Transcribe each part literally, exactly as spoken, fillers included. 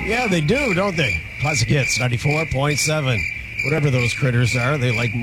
Yeah, they do, don't they? Classic Hits, ninety-four point seven. Whatever those critters are, they like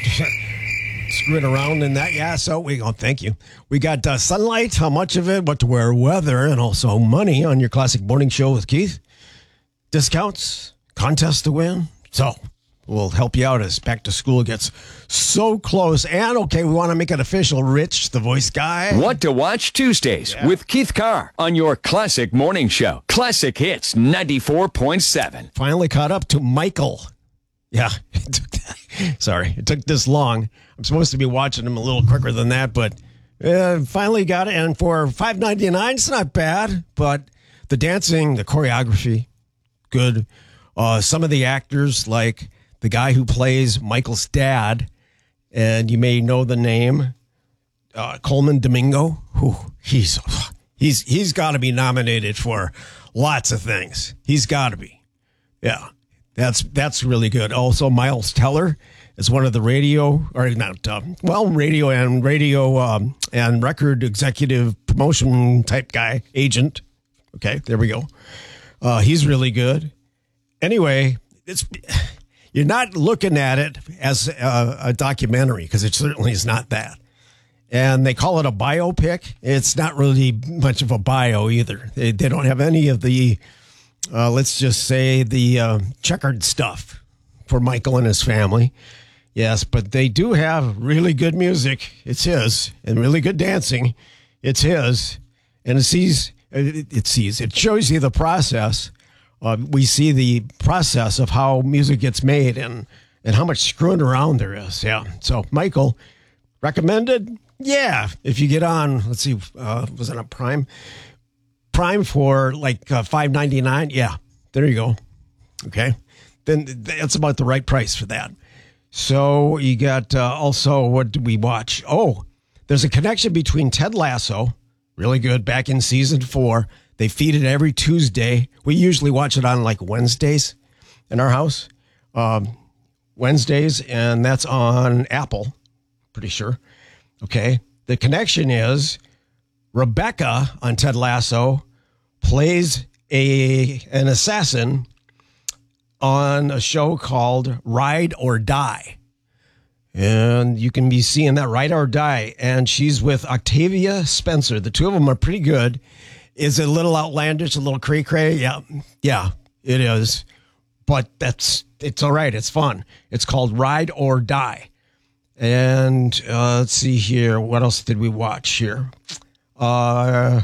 screwing around in that. Yeah, so we go, oh, thank you. We got uh, sunlight, how much of it, what to wear, weather, and also money on your Classic Morning Show with Keith. Discounts, contests to win. So we'll help you out as back to school gets so close. And, okay, we want to make it official. Rich, the voice guy. What to watch Tuesdays yeah. with Keith Carr on your Classic Morning Show. Classic Hits ninety-four point seven. Finally caught up to Michael. Yeah, it took that. Sorry, it took this long. I'm supposed to be watching him a little quicker than that, but uh, finally got it. And for five ninety-nine, it's not bad. But the dancing, the choreography, good. Uh, some of the actors, like the guy who plays Michael's dad, and you may know the name, uh, Coleman Domingo. Whew, he's he's he's got to be nominated for lots of things. He's got to be, yeah. That's that's really good. Also, Miles Teller is one of the radio, or not, uh, well, radio and radio um, and record executive promotion type guy, agent. Okay, there we go. Uh, he's really good. Anyway, it's you're not looking at it as a, a documentary because it certainly is not that. And they call it a biopic. It's not really much of a bio either. They, they don't have any of the... Uh, let's just say the uh, checkered stuff for Michael and his family. Yes, but they do have really good music. It's his. And really good dancing. It's his. And it sees, it, it sees, it shows you the process. Uh, we see the process of how music gets made and, and how much screwing around there is. Yeah. So, Michael, recommended? Yeah. If you get on, let's see, uh, was it on Prime? Prime for like uh, five ninety-nine. Yeah, there you go. Okay, then that's about the right price for that. So you got uh, also, what did we watch? Oh, there's a connection between Ted Lasso, really good, back in season four. They feed it every Tuesday. We usually watch it on like Wednesdays in our house, um, Wednesdays, and that's on Apple, pretty sure. Okay, the connection is Rebecca on Ted Lasso plays a an assassin on a show called Ride or Die. And you can be seeing that, Ride or Die. And she's with Octavia Spencer. The two of them are pretty good. Is it a little outlandish, a little cray-cray? Yeah, yeah, it is. But that's it's all right. It's fun. It's called Ride or Die. And uh, let's see here. What else did we watch here? Uh,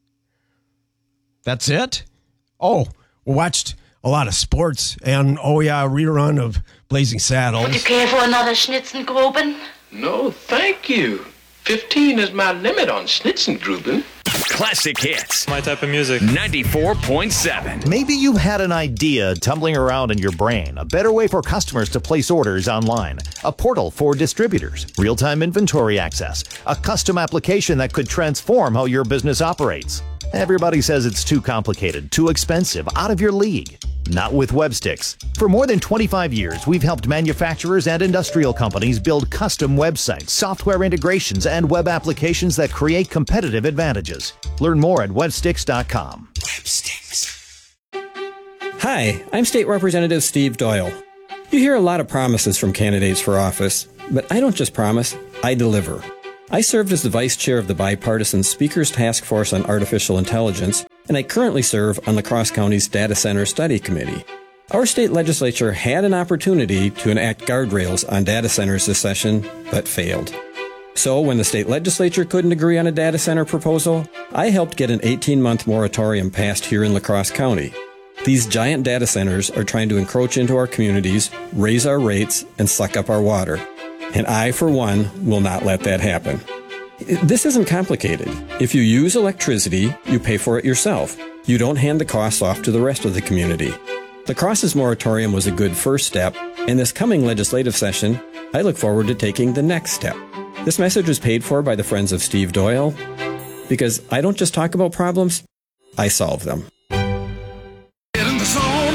that's it. Oh, we watched a lot of sports and oh yeah, a rerun of Blazing Saddles. Would you care for another Schnitzengruben? No, thank you. Fifteen is my limit on Schnitzengruben. Classic Hits. My type of music. ninety-four point seven. Maybe you had an idea tumbling around in your brain. A better way for customers to place orders online. A portal for distributors. Real-time inventory access. A custom application that could transform how your business operates. Everybody says it's too complicated, too expensive, out of your league. Not with Websticks. For more than twenty-five years, we've helped manufacturers and industrial companies build custom websites, software integrations, and web applications that create competitive advantages. Learn more at websticks dot com. Websticks. Hi, I'm State Representative Steve Doyle. You hear a lot of promises from candidates for office, but I don't just promise, I deliver. I served as the vice chair of the bipartisan Speakers Task Force on Artificial Intelligence, and I currently serve on La Crosse County's Data Center Study Committee. Our state legislature had an opportunity to enact guardrails on data centers this session, but failed. So when the state legislature couldn't agree on a data center proposal, I helped get an eighteen-month moratorium passed here in La Crosse County. These giant data centers are trying to encroach into our communities, raise our rates, and suck up our water. And I, for one, will not let that happen. This isn't complicated. If you use electricity, you pay for it yourself. You don't hand the costs off to the rest of the community. La Crosse's moratorium was a good first step, and this coming legislative session, I look forward to taking the next step. This message was paid for by the Friends of Steve Doyle, because I don't just talk about problems, I solve them. Get in the zone,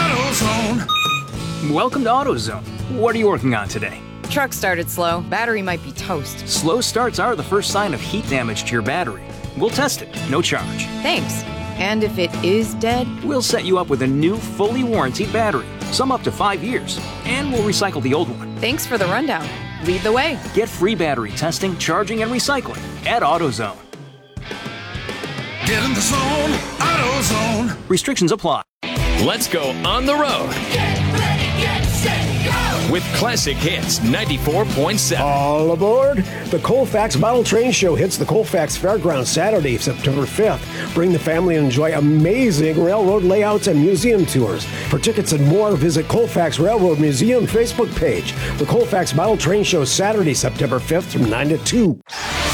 AutoZone. Welcome to AutoZone. What are you working on today? Truck started slow. Battery might be toast. Slow starts are the first sign of heat damage to your battery. We'll test it, no charge. Thanks. And if it is dead? We'll set you up with a new, fully warranted battery, some up to five years, and we'll recycle the old one. Thanks for the rundown. Lead the way. Get free battery testing, charging, and recycling at AutoZone. Get in the zone, AutoZone. Restrictions apply. Let's go on the road. Get ready, get set, go. With Classic Hits ninety-four point seven. All aboard! The Colfax Model Train Show hits the Colfax Fairgrounds Saturday, September fifth. Bring the family and enjoy amazing railroad layouts and museum tours. For tickets and more, visit Colfax Railroad Museum Facebook page. The Colfax Model Train Show Saturday, September fifth from nine to two.